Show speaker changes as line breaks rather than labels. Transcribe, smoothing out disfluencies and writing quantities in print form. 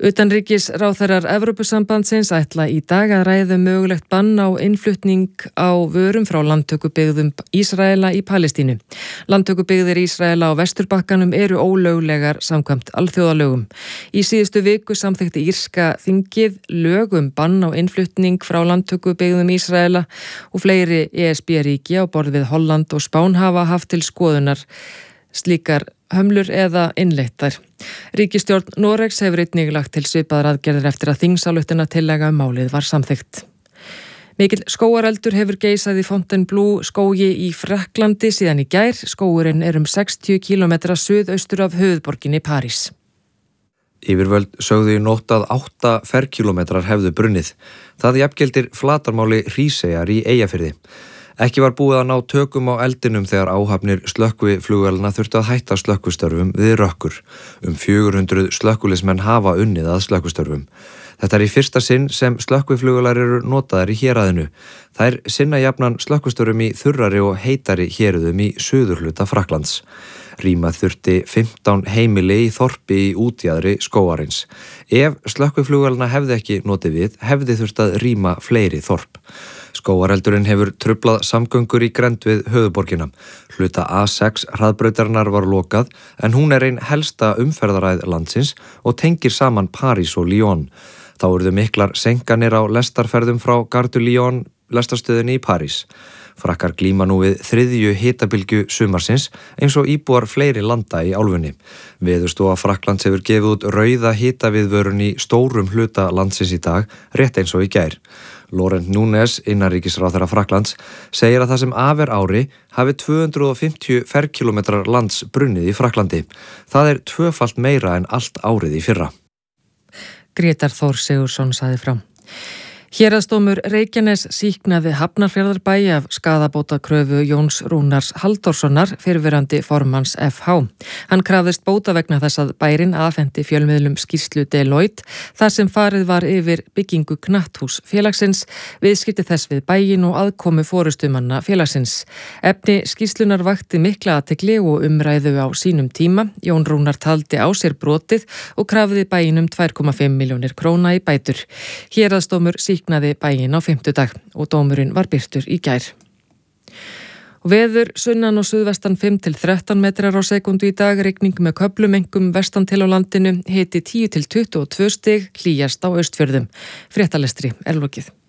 Utanríkisráðherrar Evrópusambandsins ætla í dag að ræða mögulegt bann á innflutning á vörum frá landtökubyggðum Ísraela í Palestínu. Landtökubyggðir Ísraela á Vesturbakkanum eru ólöglegar samkvæmt alþjóðalögum. Í síðustu viku samþykkti írska þingið lög bann á innflutning frá landtökubyggðum Ísraela og fleiri ESB-ríki á borð við Holland og Spán hafa haft til skoðunar slíkar hömlur eða innleitt. Ríkisstjórn Noregs hefur einnig lagt til svipaðar aðgerðir eftir að þingsályktunartillaga málið var samþykkt. Mikill skógareldur hefur geisað í Fontainebleau skógi í Frakklandi síðan í gær. Skógurinn er 60 km suðaustur af höfuðborginni París.
Yfirvöld sögðu í nótt að 8 ferkílómetrar hefðu brunnið. Það jafngildir flatarmáli Hríseyjar í Eyjafirði. Ekki var búið að ná tökum á eldinum þegar áhafnir slökkviflugvélana þurftu að hætta slökkvistörfum við Rökkur. 400 slökkvuliðsmenn hafa unnið að slökkvistörfum. Þetta er í fyrsta sinn sem slökkviflugvélar eru notaðar í héraðinu. Þær sinna jafnan slökkvistörfum í þurrari og heitari héruðum í suðurhluta Frakklands. Rýma þurfti 15 heimili í þorpi í útjaðri skógarins. Ef slökkviflugvélana hefði ekki notið við, hefði þurft að rýma fleiri þorp. Skógareldurinn hefur truflað samgöngur í grennd við höfuðborgina. Hluta A6 hraðbrautarinnar var lokað en hún er ein helsta umferðaræð landsins og tengir saman París og Lyon. Þá urðu miklar senkanir á lestarferðum frá Gare du Lyon lestarstöðinni í París. Frakkar glíma nú við 3. hitabylgju sumarsins eins og íbúar fleiri landa í álfunni. Veðurstofa Frakklands hefur gefið út rauða hitaviðvörun í stórum hluta landsins í dag, rétt eins og í gær. Laurent Nunez, innanríkisráðherra Frakklands, segir að það sem af er ári hafi 250 ferkílómetrar lands brunnið í Frakklandi. Það er 2-falt meira en allt árið í fyrra.
Grétar Þór Sigurðsson sagði frá. Héraðsdómur Reykjaness sýknaði Hafnarfjarðarbæ af skaðabótakröfu Jóns Rúnars Halldórssonar, fyrrverandi formanns FH. Hann krafðist bóta vegna þess að bærinn afhenti fjölmiðlum skýrslu Deloitte þar sem farið var yfir byggingu knatthús félagsins, viðskipti þess við bæinn og aðkomu forystumanna félagsins. Efni skýrslunar vakti mikla athygli og umræðu á sínum tíma. Jón Rúnar taldi á sér brotið og krafði bæinn 2,5 milljónir króna í bætur. Héraðsdómur sýknaði bæinn á 5. og dómurinn var birtur í gær. Og veður sunnan og suðvestan 5 til 13 metrar á sekundu í dag, rigning með köflum einkum vestan til á landinu, hiti 10 til 22 stig, hlýjast á Austfjörðum. Fréttalestri er lokið.